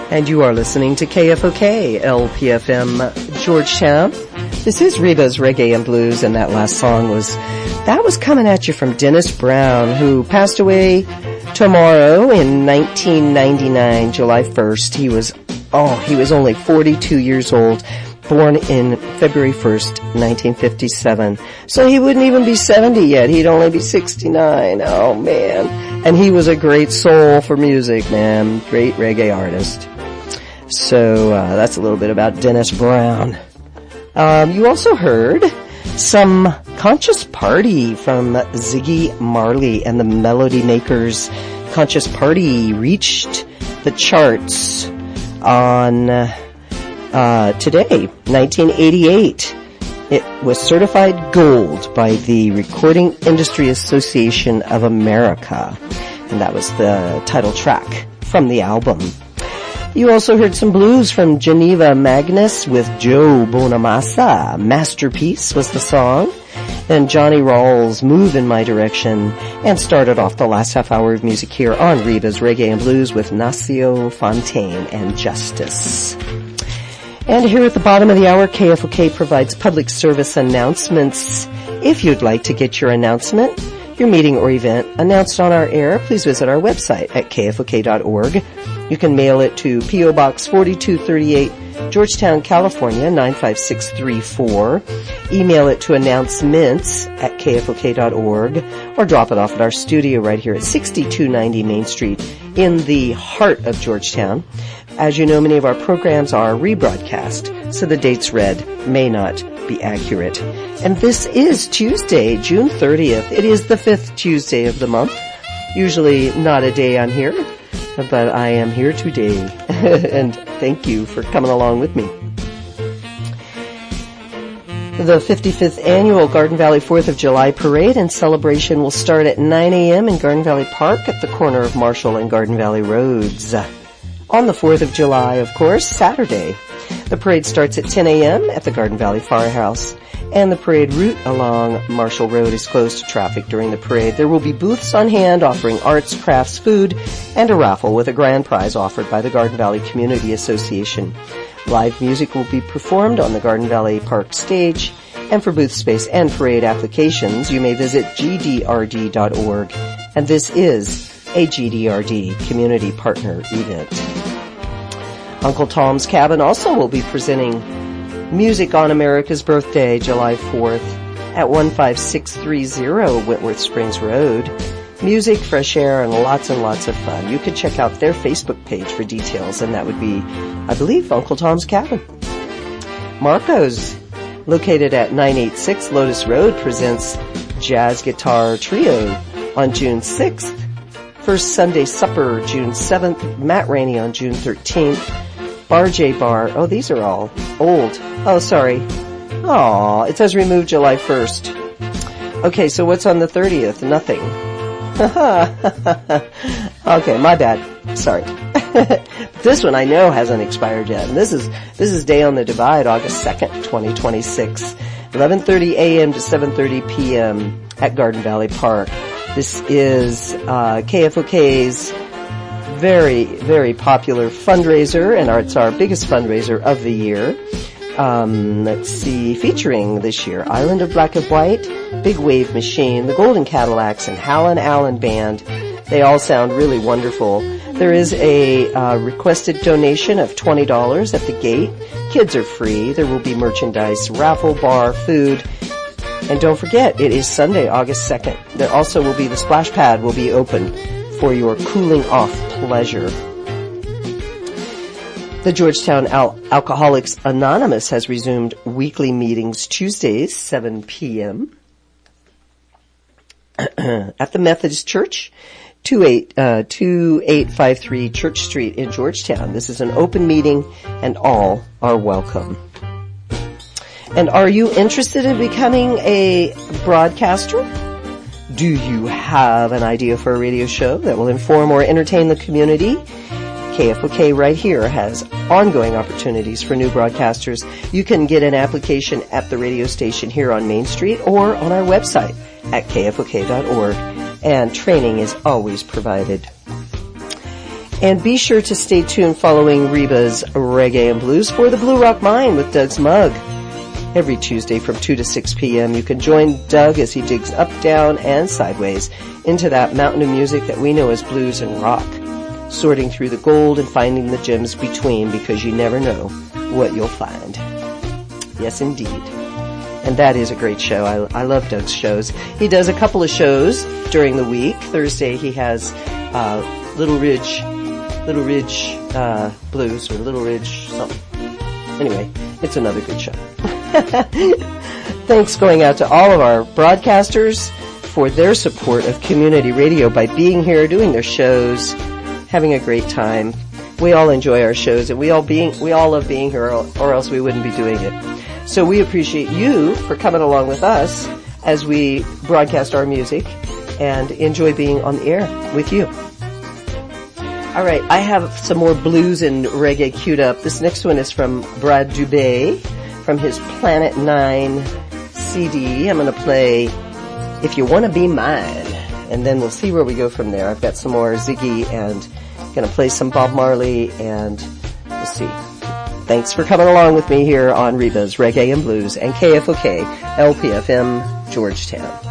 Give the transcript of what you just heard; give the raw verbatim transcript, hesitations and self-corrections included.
And you are listening to K F O K, L P F M, Georgetown. This is Reba's Reggae and Blues, and that last song was, that was coming at you from Dennis Brown, who passed away tomorrow in nineteen ninety-nine, July first. He was, oh, he was only forty-two years old, born in February first, nineteen fifty-seven. So he wouldn't even be seventy yet. He'd only be sixty-nine. Oh, man. And he was a great soul for music, man. Great reggae artist. So uh, that's a little bit about Dennis Brown. Um, you also heard some Conscious Party from Ziggy Marley and the Melody Makers. Conscious Party reached the charts on uh, today, nineteen eighty-eight. It was certified gold by the Recording Industry Association of America. And that was the title track from the album. You also heard some blues from Geneva Magnus with Joe Bonamassa. Masterpiece was the song. And Johnny Rawls, Move in My Direction. And started off the last half hour of music here on Reba's Reggae and Blues with Nacio Fontaine and Justice. And here at the bottom of the hour, K F O K provides public service announcements. If you'd like to get your announcement, your meeting or event announced on our air, please visit our website at K F O K dot org. You can mail it to P O Box forty-two thirty-eight, Georgetown, California, nine five six three four. Email it to announcements at K F O K dot org, or drop it off at our studio right here at sixty-two ninety Main Street in the heart of Georgetown. As you know, many of our programs are rebroadcast, so the dates read may not be accurate. And this is Tuesday, June thirtieth. It is the fifth Tuesday of the month. Usually not a day I'm here, but I am here today. And thank you for coming along with me. The fifty-fifth annual Garden Valley fourth of July parade and celebration will start at nine a.m. in Garden Valley Park at the corner of Marshall and Garden Valley Roads. On the fourth of July, of course, Saturday. The parade starts at ten a.m. at the Garden Valley Firehouse, and the parade route along Marshall Road is closed to traffic during the parade. There will be booths on hand offering arts, crafts, food, and a raffle with a grand prize offered by the Garden Valley Community Association. Live music will be performed on the Garden Valley Park stage, and for booth space and parade applications, you may visit G D R D dot org. And this is a G D R D Community Partner event. Uncle Tom's Cabin also will be presenting Music on America's Birthday, July fourth, at one five six three zero Wentworth Springs Road. Music, fresh air, and lots and lots of fun. You could check out their Facebook page for details, and that would be, I believe, Uncle Tom's Cabin. Marco's, located at nine eighty-six Lotus Road, presents Jazz Guitar Trio on June sixth. First Sunday Supper, June seventh. Matt Rainey on June thirteenth. Bar J Bar. Oh, these are all old. Oh, sorry. Aw, it says removed July first. Okay, so what's on the thirtieth? Nothing. Okay, my bad. Sorry. This one I know hasn't expired yet. And this is, this is Day on the Divide, August second, twenty twenty-six. eleven thirty a.m. to seven thirty p.m. at Garden Valley Park. This is, uh, K F O K's very, very popular fundraiser, and it's our biggest fundraiser of the year. Um, let's see, featuring this year Island of Black and White, Big Wave Machine, the Golden Cadillacs, and Hallen Allen Band. They all sound really wonderful. There is a uh, requested donation of twenty dollars at the gate. Kids are free. There will be merchandise, raffle, bar, food. And don't forget, it is Sunday, August second. There also will be the splash pad will be open for your cooling off pleasure. The Georgetown Al- Alcoholics Anonymous has resumed weekly meetings Tuesdays, seven p.m. at the Methodist Church, two eight five three Church Street in Georgetown. This is an open meeting, and all are welcome. And are you interested in becoming a broadcaster? Do you have an idea for a radio show that will inform or entertain the community? K F O K right here has ongoing opportunities for new broadcasters. You can get an application at the radio station here on Main Street or on our website at K F O K dot org, and training is always provided. And be sure to stay tuned following Reba's Reggae and Blues for the Blue Rock Mine with Doug's Mug. Every Tuesday from two to six p.m. you can join Doug as he digs up, down, and sideways into that mountain of music that we know as blues and rock, sorting through the gold and finding the gems between, because you never know what you'll find. Yes, indeed. And that is a great show. I, I love Doug's shows. He does a couple of shows during the week. Thursday he has uh, Little Ridge, Little Ridge uh, Blues, or Little Ridge something. Anyway, it's another good show. Thanks going out to all of our broadcasters for their support of community radio by being here, doing their shows, having a great time. We all enjoy our shows, and we all being we all love being here, or, or else we wouldn't be doing it. So we appreciate you for coming along with us as we broadcast our music and enjoy being on the air with you. All right, I have some more blues and reggae queued up. This next one is from Brad Dubé from his Planet Nine C D. I'm going to play If You Want to Be Mine, and then we'll see where we go from there. I've got some more Ziggy and going to play some Bob Marley, and we'll see. Thanks for coming along with me here on Reba's Reggae and Blues and K F O K L P F M Georgetown.